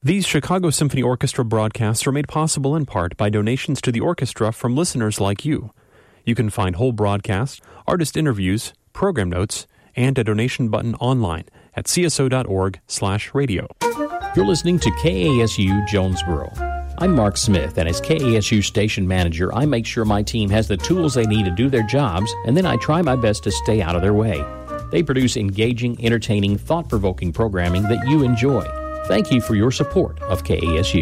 These Chicago Symphony Orchestra broadcasts are made possible in part by donations to the orchestra from listeners like you. You can find whole broadcasts, artist interviews, program notes, and a donation button online at cso.org/radio. You're listening to KASU Jonesboro. I'm Mark Smith, and as KASU station manager, I make sure my team has the tools they need to do their jobs, and then I try my best to stay out of their way. They produce engaging, entertaining, thought-provoking programming that you enjoy. Thank you for your support of KASU.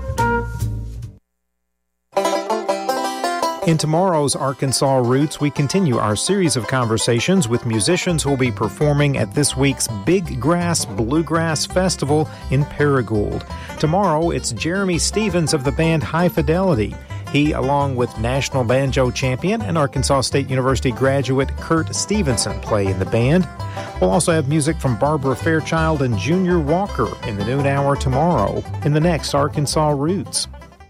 In tomorrow's Arkansas Roots, we continue our series of conversations with musicians who will be performing at this week's Big Grass Bluegrass Festival in Paragould. Tomorrow, it's Jeremy Stevens of the band High Fidelity. He, along with national banjo champion and Arkansas State University graduate Kurt Stevenson, play in the band. We'll also have music from Barbara Fairchild and Junior Walker in the noon hour tomorrow in the next Arkansas Roots.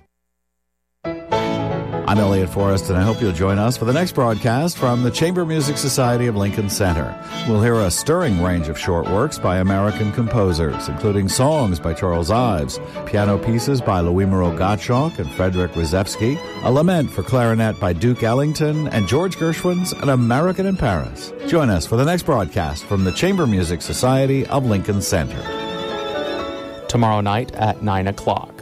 I'm Elliot Forrest, and I hope you'll join us for the next broadcast from the Chamber Music Society of Lincoln Center. We'll hear a stirring range of short works by American composers, including songs by Charles Ives, piano pieces by Louis Moreau Gottschalk and Frederick Rzewski, a lament for clarinet by Duke Ellington, and George Gershwin's An American in Paris. Join us for the next broadcast from the Chamber Music Society of Lincoln Center. Tomorrow night at 9 o'clock.